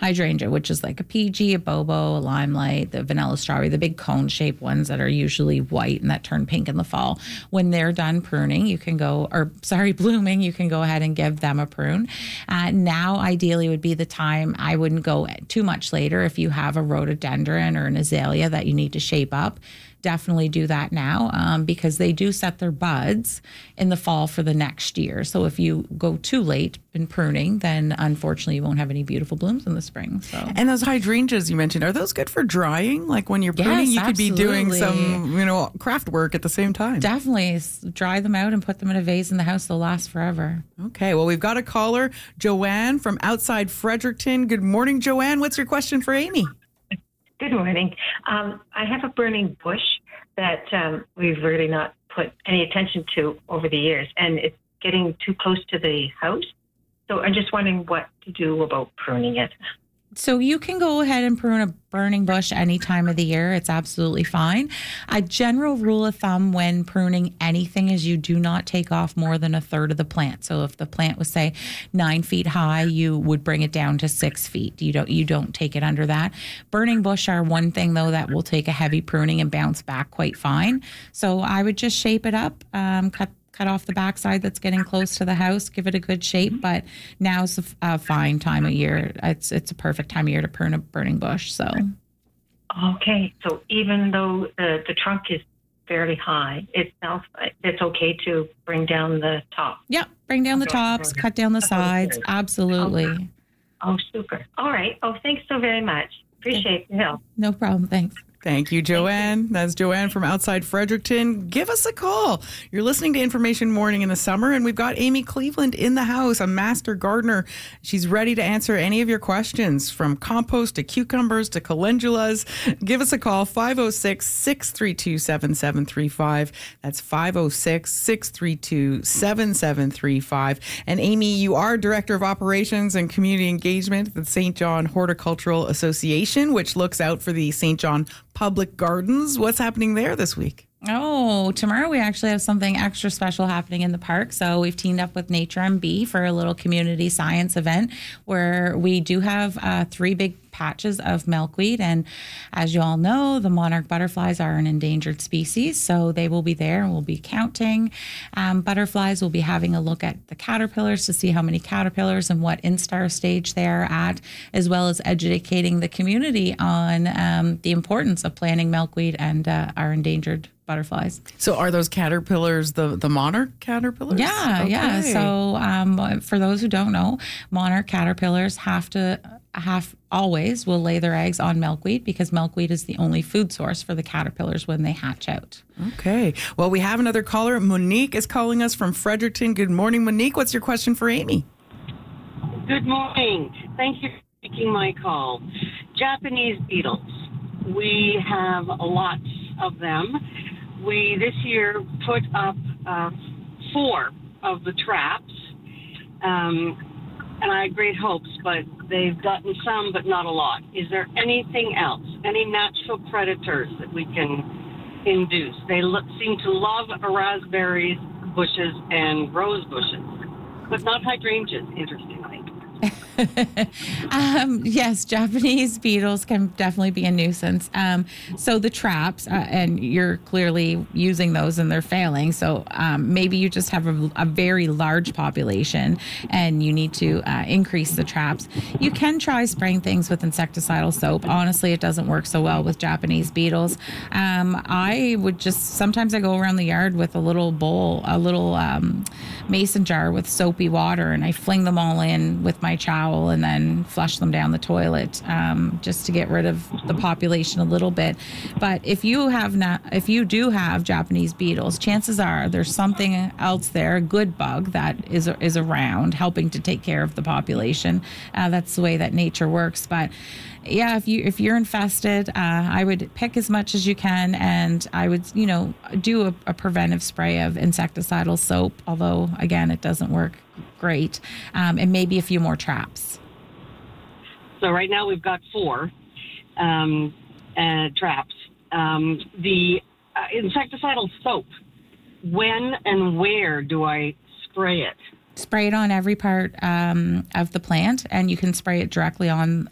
hydrangea, which is like a PG, a Bobo, a Limelight, the vanilla strawberry, the big cone-shaped ones that are usually white and that turn pink in the fall. When they're done blooming, you can go ahead and give them a prune. Now, ideally, would be the time. I wouldn't go too much later. If you have a rhododendron or an azalea that you need to shape up, definitely do that now, because they do set their buds in the fall for the next year. So if you go too late in pruning, then unfortunately you won't have any beautiful blooms in the spring. So. And those hydrangeas you mentioned, are those good for drying? Like when you're pruning, you could be doing some, craft work at the same time. Definitely. Dry them out and put them in a vase in the house. They'll last forever. Okay. Well, we've got a caller, Joanne from outside Fredericton. Good morning, Joanne. What's your question for Amy? Good morning. I have a burning bush that we've really not put any attention to over the years, and it's getting too close to the house. So I'm just wondering what to do about pruning it. So you can go ahead and prune a burning bush any time of the year. It's absolutely fine. A general rule of thumb when pruning anything is you do not take off more than a third of the plant. So if the plant was, say, 9 feet high, you would bring it down to 6 feet. You don't take it under that. Burning bush are one thing, though, that will take a heavy pruning and bounce back quite fine. So I would just shape it up, cut off the backside that's getting close to the house, give it a good shape. But now's a fine time of year. It's a perfect time of year to prune a burning bush. So, okay. So even though the trunk is fairly high itself, it's okay to bring down the top. Yep, bring down the tops, cut down the sides. Absolutely. Okay. Oh, super. All right. Oh, thanks so very much. Appreciate the help. No problem. Thanks. Thank you, Joanne. That's Joanne from outside Fredericton. Give us a call. You're listening to Information Morning in the summer, and we've got Amy Cleveland in the house, a master gardener. She's ready to answer any of your questions, from compost to cucumbers to calendulas. Give us a call, 506-632-7735. That's 506-632-7735. And Amy, you are Director of Operations and Community Engagement at the St. John Horticultural Association, which looks out for the St. John Public Gardens. What's happening there this week? Oh, tomorrow we actually have something extra special happening in the park. So we've teamed up with Nature MB for a little community science event where we do have 3 big patches of milkweed. And as you all know, the monarch butterflies are an endangered species. So they will be there and we'll be counting butterflies. We'll be having a look at the caterpillars to see how many caterpillars and what instar stage they're at, as well as educating the community on the importance of planting milkweed and our endangered butterflies. So are those caterpillars the monarch caterpillars? Yeah, okay. yeah. So for those who don't know, monarch caterpillars always will lay their eggs on milkweed because milkweed is the only food source for the caterpillars when they hatch out. Okay. Well, we have another caller. Monique is calling us from Fredericton. Good morning, Monique. What's your question for Amy? Good morning. Thank you for taking my call. Japanese beetles. We have lots of them. We this year put up 4 of the traps, and I had great hopes, but they've gotten some, but not a lot. Is there anything else, any natural predators that we can induce? They seem to love raspberries bushes and rose bushes, but not hydrangeas, interestingly. Yes, Japanese beetles can definitely be a nuisance. So the traps, and you're clearly using those and they're failing. So maybe you just have a very large population and you need to increase the traps. You can try spraying things with insecticidal soap. Honestly, it doesn't work so well with Japanese beetles. Sometimes I go around the yard with a little bowl, a little mason jar with soapy water, and I fling them all in with my towel and then flush them down the toilet, just to get rid of the population a little bit. But if you do have Japanese beetles, chances are there's something else there, a good bug that is around helping to take care of the population. That's the way that nature works. But yeah, if you're infested, I would pick as much as you can, and I would do a preventive spray of insecticidal soap. Although again, it doesn't work great, and maybe a few more traps. So right now we've got 4 traps. The insecticidal soap. When and where do I spray it? Spray it on every part of the plant, and you can spray it directly on